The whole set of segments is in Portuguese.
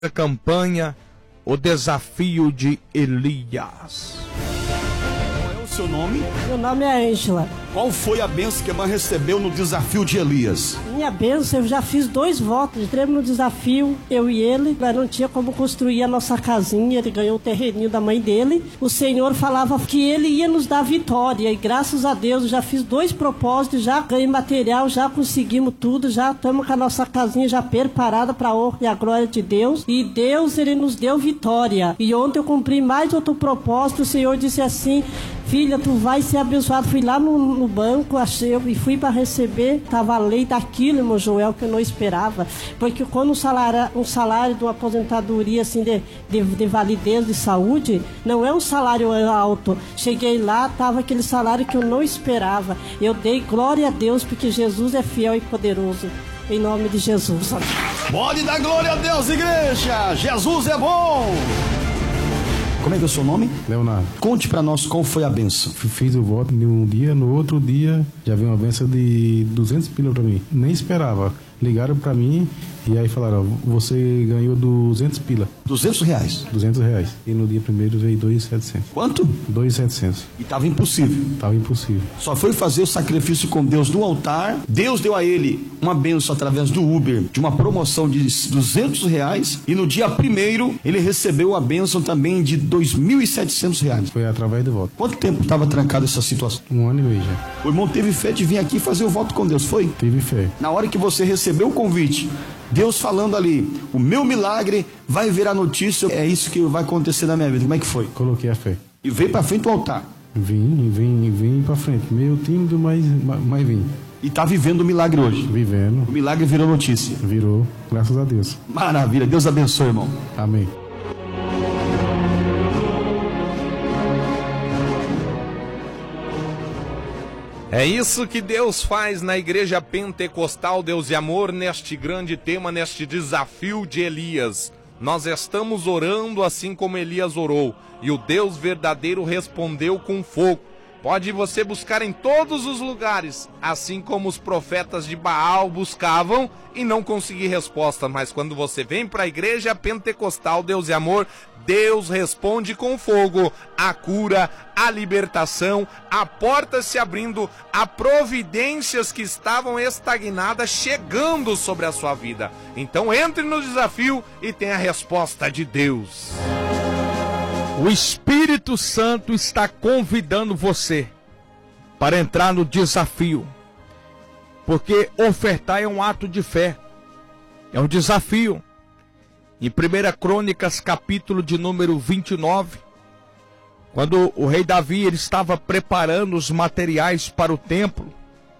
a campanha, o desafio de Elias. Qual é o seu nome? Meu nome é Ângela. Qual foi a bênção que a irmã recebeu no desafio de Elias? Minha bênção, eu já fiz 2 votos. Entremos no desafio, eu e ele. Mas não tinha como construir a nossa casinha. Ele ganhou o terreninho da mãe dele. O Senhor falava que ele ia nos dar vitória. E graças a Deus, eu já fiz 2 propósitos. Já ganhei material, já conseguimos tudo. Já estamos com a nossa casinha já preparada para a honra e a glória de Deus. E Deus, ele nos deu vitória. E ontem eu cumpri mais outro propósito. O Senhor disse assim: filha, tu vai ser abençoado. Fui lá no banco, achei e fui para receber. Tava a lei daquilo, irmão Joel, que eu não esperava. Porque quando um salário de uma aposentadoria assim de validez de saúde, não é um salário alto. Cheguei lá, tava aquele salário que eu não esperava. Eu dei glória a Deus, porque Jesus é fiel e poderoso. Em nome de Jesus. Pode dar glória a Deus, igreja! Jesus é bom! Como é que é o seu nome? Leonardo. Conte pra nós qual foi a benção. Fiz o voto de um dia, no outro dia já veio uma benção de 200 pila pra mim. Nem esperava. Ligaram pra mim e aí falaram: você ganhou 200 pila. 200 reais? 200 reais. E no dia primeiro veio 2.700. Quanto? 2.700. E tava impossível. Tava impossível. Só foi fazer o sacrifício com Deus no altar. Deus deu a ele uma benção através do Uber, de uma promoção de 200 reais. E no dia primeiro ele recebeu a benção também de 2.700 reais. Foi através do voto. Quanto tempo estava trancada essa situação? 1 ano e meio já. O irmão teve fé de vir aqui fazer o voto com Deus, foi? Tive fé. Na hora que você recebeu o convite, Deus falando ali: o meu milagre vai virar notícia, é isso que vai acontecer na minha vida. Como é que foi? Coloquei a fé. E veio pra frente do altar. Vim pra frente. Meio tímido, mas vim. E tá vivendo o milagre hoje. Vivendo. O milagre virou notícia. Virou, graças a Deus. Maravilha, Deus abençoe, irmão. Amém. É isso que Deus faz na Igreja Pentecostal Deus e Amor, neste grande tema, neste desafio de Elias. Nós estamos orando assim como Elias orou, e o Deus verdadeiro respondeu com fogo. Pode você buscar em todos os lugares, assim como os profetas de Baal buscavam e não conseguir resposta. Mas quando você vem para a Igreja Pentecostal Deus e Amor, Deus responde com fogo, a cura, a libertação, a porta se abrindo, a providências que estavam estagnadas chegando sobre a sua vida. Então entre no desafio e tenha a resposta de Deus. O Espírito Santo está convidando você para entrar no desafio, porque ofertar é um ato de fé, é um desafio. Em 1 Crônicas, capítulo de número 29, quando o rei Davi ele estava preparando os materiais para o templo,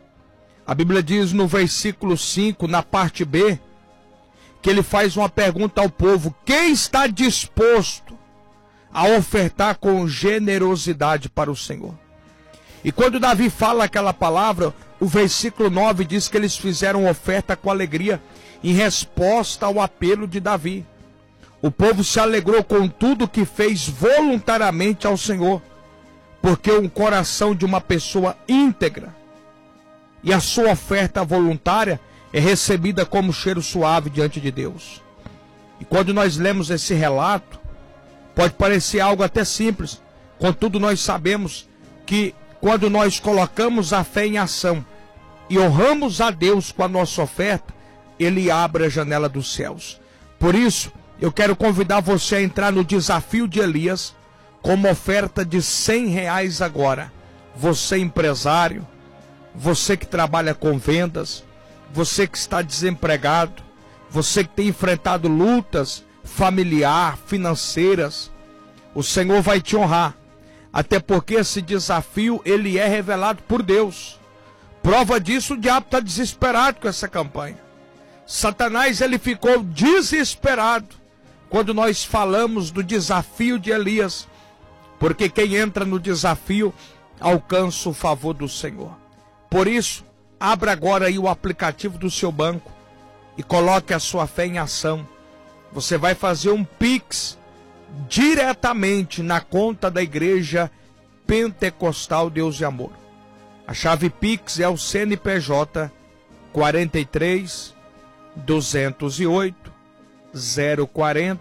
a Bíblia diz no versículo 5, na parte B, que ele faz uma pergunta ao povo: quem está disposto a ofertar com generosidade para o Senhor? E quando Davi fala aquela palavra, o versículo 9 diz que eles fizeram oferta com alegria, em resposta ao apelo de Davi. O povo se alegrou com tudo que fez voluntariamente ao Senhor, porque o coração de uma pessoa íntegra e a sua oferta voluntária é recebida como cheiro suave diante de Deus. E quando nós lemos esse relato, pode parecer algo até simples, contudo nós sabemos que quando nós colocamos a fé em ação e honramos a Deus com a nossa oferta, Ele abre a janela dos céus. Por isso, eu quero convidar você a entrar no desafio de Elias com uma oferta de 100 reais agora. Você empresário, você que trabalha com vendas, você que está desempregado, você que tem enfrentado lutas familiar, financeiras, o Senhor vai te honrar, até porque esse desafio ele é revelado por Deus. Prova disso, o diabo está desesperado com essa campanha. Satanás ele ficou desesperado quando nós falamos do desafio de Elias, porque quem entra no desafio alcança o favor do Senhor. Por isso, abra agora aí o aplicativo do seu banco e coloque a sua fé em ação. Você vai fazer um Pix diretamente na conta da Igreja Pentecostal Deus e Amor. A chave Pix é o CNPJ 43 208 040